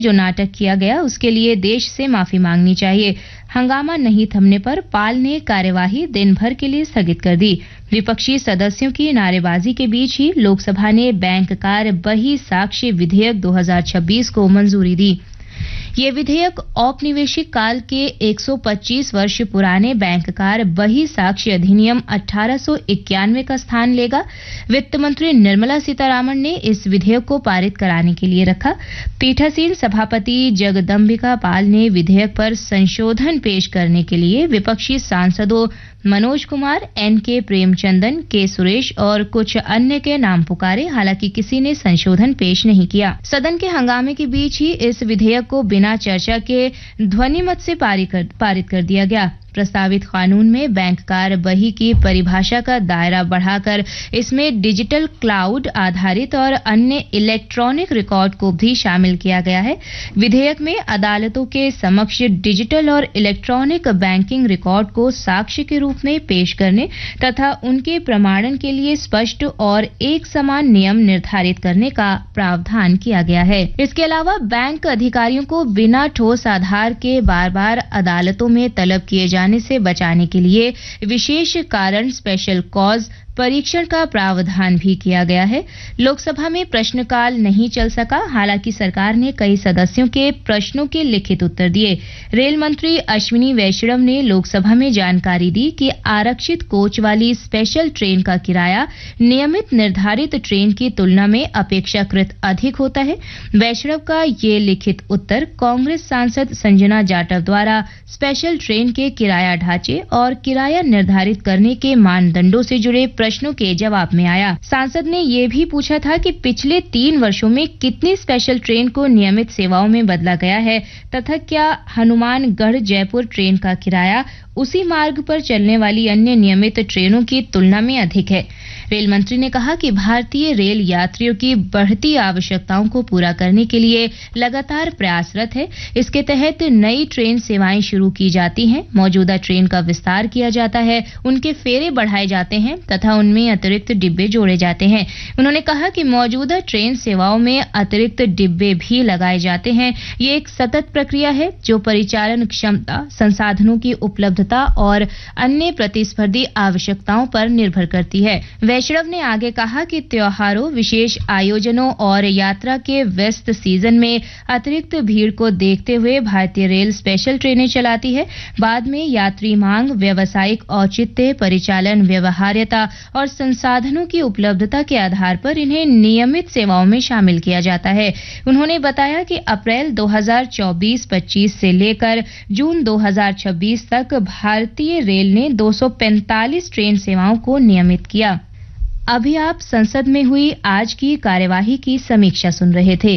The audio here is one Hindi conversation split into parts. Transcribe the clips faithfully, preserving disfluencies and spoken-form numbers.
जो नाटक किया गया उसके लिए देश से माफी मांगनी चाहिए। हंगामा नहीं थमने पर पाल ने कार्यवाही दिन भर के लिए स्थगित कर दी। विपक्षी सदस्यों की नारेबाजी के बीच ही लोकसभा ने बैंक कार बही साक्ष्य विधेयक दो हज़ार छब्बीस को मंजूरी दी। ये विधेयक औपनिवेशिक काल के एक सौ पच्चीस वर्ष पुराने बैंक कार बही साक्ष्य अधिनियम अठारह सौ इक्यानवे का स्थान लेगा। वित्त मंत्री निर्मला सीतारामन ने इस विधेयक को पारित कराने के लिए रखा। पीठासीन सभापति जगदम्बिका पाल ने विधेयक पर संशोधन पेश करने के लिए विपक्षी सांसदों मनोज कुमार, एन के प्रेमचंदन, के सुरेश और कुछ अन्य के नाम पुकारे। हालांकि किसी ने संशोधन पेश नहीं किया। सदन के हंगामे के बीच ही इस विधेयक को बिना चर्चा के ध्वनिमत से पारित कर दिया गया। प्रस्तावित कानून में बैंक कार बही की परिभाषा का दायरा बढ़ाकर इसमें डिजिटल क्लाउड आधारित और अन्य इलेक्ट्रॉनिक रिकॉर्ड को भी शामिल किया गया है। विधेयक में अदालतों के समक्ष डिजिटल और इलेक्ट्रॉनिक बैंकिंग रिकॉर्ड को साक्ष्य के रूप में पेश करने तथा उनके प्रमाणन के लिए स्पष्ट और एक समान नियम निर्धारित करने का प्रावधान किया गया है। इसके अलावा बैंक अधिकारियों को बिना ठोस आधार के बार बार अदालतों में तलब किए जाने से बचाने के लिए विशेष कारण स्पेशल कॉज परीक्षण का प्रावधान भी किया गया है। लोकसभा में प्रश्नकाल नहीं चल सका। हालांकि सरकार ने कई सदस्यों के प्रश्नों के लिखित उत्तर दिए। रेल मंत्री अश्विनी वैष्णव ने लोकसभा में जानकारी दी कि आरक्षित कोच वाली स्पेशल ट्रेन का किराया नियमित निर्धारित ट्रेन की तुलना में अपेक्षाकृत अधिक होता है। वैष्णव का ये लिखित उत्तर कांग्रेस सांसद संजना जाटव द्वारा स्पेशल ट्रेन के किराया ढांचे और किराया निर्धारित करने के मानदंडों से जुड़े प्रश्नों के जवाब में आया। सांसद ने यह भी पूछा था कि पिछले तीन वर्षों में कितनी स्पेशल ट्रेन को नियमित सेवाओं में बदला गया है तथा क्या हनुमानगढ़ जयपुर ट्रेन का किराया उसी मार्ग पर चलने वाली अन्य नियमित ट्रेनों की तुलना में अधिक है। रेल मंत्री ने कहा कि भारतीय रेल यात्रियों की बढ़ती आवश्यकताओं को पूरा करने के लिए लगातार प्रयासरत है। इसके तहत नई ट्रेन सेवाएं शुरू की जाती हैं, मौजूदा ट्रेन का विस्तार किया जाता है, उनके फेरे बढ़ाए जाते हैं तथा उनमें अतिरिक्त डिब्बे जोड़े जाते हैं। उन्होंने कहा कि मौजूदा ट्रेन सेवाओं में अतिरिक्त डिब्बे भी लगाए जाते हैं। ये एक सतत प्रक्रिया है जो परिचालन क्षमता, संसाधनों की उपलब्धता और अन्य प्रतिस्पर्धी आवश्यकताओं पर निर्भर करती है। वैष्णव ने आगे कहा कि त्योहारों, विशेष आयोजनों और यात्रा के व्यस्त सीजन में अतिरिक्त भीड़ को देखते हुए भारतीय रेल स्पेशल ट्रेनें चलाती है। बाद में यात्री मांग, व्यावसायिक औचित्य, परिचालन व्यवहार्यता और संसाधनों की उपलब्धता के आधार पर इन्हें नियमित सेवाओं में शामिल किया जाता है। उन्होंने बताया कि अप्रैल दो हज़ार चौबीस पच्चीस से लेकर जून दो हज़ार छब्बीस तक भारतीय रेल ने दो सौ पैंतालीस ट्रेन सेवाओं को नियमित किया। अभी आप संसद में हुई आज की कार्यवाही की समीक्षा सुन रहे थे।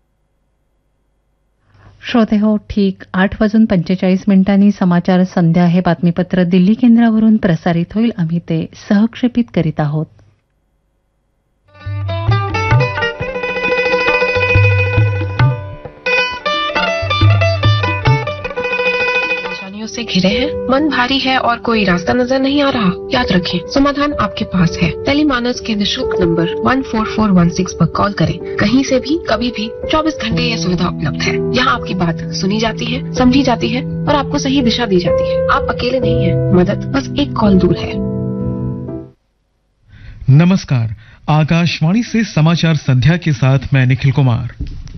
श्रोते हो, ठीक आठ वाजून पंचेचाळीस मिनिटांनी समाचार संध्या हे बातमीपत्र दिल्ली केंद्रावरून प्रसारित होईल. आम्ही ते सहक्षेपित करीत आहोत. से घिरे हैं, मन भारी है और कोई रास्ता नजर नहीं आ रहा? याद रखें, समाधान आपके पास है। टेलीमानस के निःशुल्क नंबर एक चार चार एक छह पर कॉल करें। कहीं से भी, कभी भी, चौबीस घंटे यह सुविधा उपलब्ध है। यहाँ आपकी बात सुनी जाती है, समझी जाती है और आपको सही दिशा दी जाती है। आप अकेले नहीं हैं, मदद बस एक कॉल दूर है। नमस्कार, आकाशवाणी से समाचार संध्या के साथ मैं निखिल कुमार।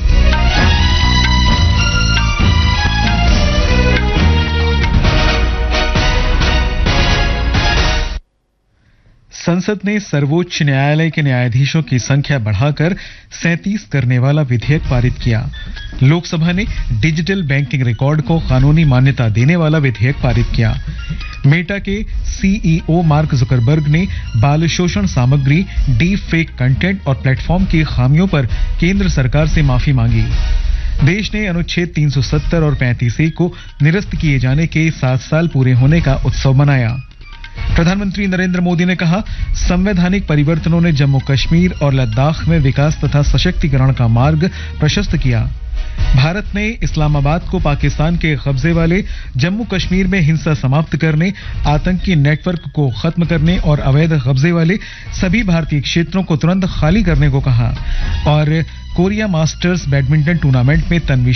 संसद ने सर्वोच्च न्यायालय के न्यायाधीशों की संख्या बढ़ाकर सैंतीस करने वाला विधेयक पारित किया। लोकसभा ने डिजिटल बैंकिंग रिकॉर्ड को कानूनी मान्यता देने वाला विधेयक पारित किया। मेटा के सीईओ मार्क जुकरबर्ग ने बाल शोषण सामग्री, डीप फेक कंटेंट और प्लेटफॉर्म की खामियों पर केंद्र सरकार से माफी मांगी। देश ने अनुच्छेद तीन सौ सत्तर और पैंतीस ए को निरस्त किए जाने के सात साल पूरे होने का उत्सव मनाया। प्रधानमंत्री नरेंद्र मोदी ने कहा, संवैधानिक परिवर्तनों ने जम्मू कश्मीर और लद्दाख में विकास तथा सशक्तिकरण का मार्ग प्रशस्त किया। भारत ने इस्लामाबाद को पाकिस्तान के कब्जे वाले जम्मू कश्मीर में हिंसा समाप्त करने, आतंकी नेटवर्क को खत्म करने और अवैध कब्जे वाले सभी भारतीय क्षेत्रों को तुरंत खाली करने को कहा। और कोरिया मास्टर्स बैडमिंटन टूर्नामेंट में तन्वी